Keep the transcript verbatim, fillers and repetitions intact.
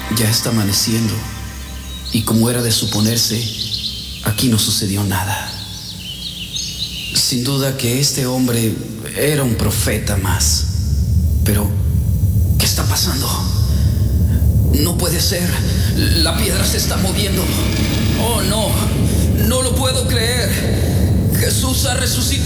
Ya está amaneciendo y, como era de suponerse, aquí no sucedió nada. Sin duda que este hombre era un profeta más. Pero, ¿qué está pasando? No puede ser. La piedra se está moviendo. Oh, no. No lo puedo creer. Jesús ha resucitado.